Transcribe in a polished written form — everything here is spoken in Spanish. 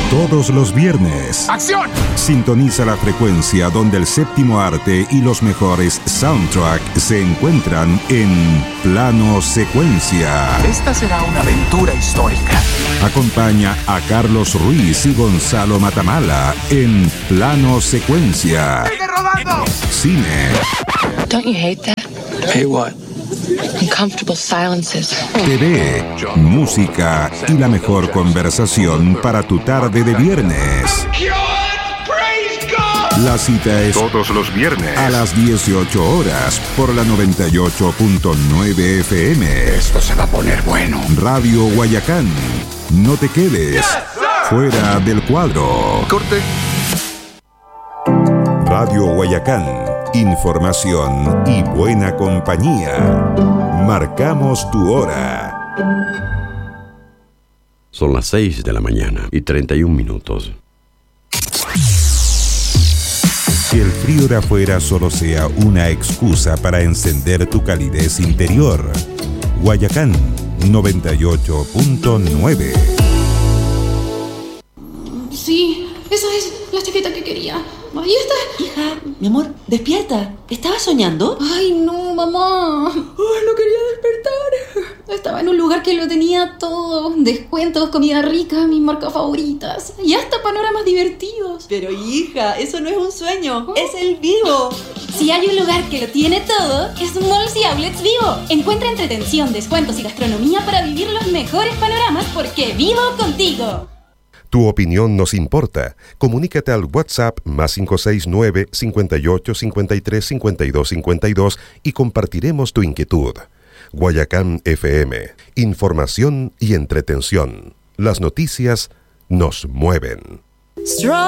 Todos los viernes. ¡Acción! Sintoniza la frecuencia donde el séptimo arte y los mejores soundtracks se encuentran en Plano Secuencia. Esta será una aventura histórica. Acompaña a Carlos Ruiz y Gonzalo Matamala en Plano Secuencia. ¡Sigue rodando! Cine. Don't you hate that? Hey, what? Uncomfortable silences. TV, música y la mejor conversación para tu tarde de viernes. La cita es todos los viernes a las 18 horas por la 98.9 FM. Esto se va a poner bueno. Radio Guayacán. No te quedes fuera del cuadro. Corte. Radio Guayacán. Información y buena compañía. Marcamos tu hora. Son las 6 de la mañana y 31 minutos. Que el frío de afuera solo sea una excusa para encender tu calidez interior. Guayacán 98.9. Sí, esa es la chaqueta que quería. Ahí está. Hija, mi amor, despierta. ¿Estabas soñando? Ay, no, mamá. Ay, no quería despertar. Estaba en un lugar que lo tenía todo. Descuentos, comida rica, mis marcas favoritas. Y hasta panoramas divertidos. Pero hija, eso no es un sueño. Es el Vivo. Si hay un lugar que lo tiene todo, es Malls y Outlets Vivo. Encuentra entretención, descuentos y gastronomía para vivir los mejores panoramas porque vivo contigo. Tu opinión nos importa. Comunícate al WhatsApp +569 58 53 52 52 y compartiremos tu inquietud. Guayacán FM. Información y entretención. Las noticias nos mueven.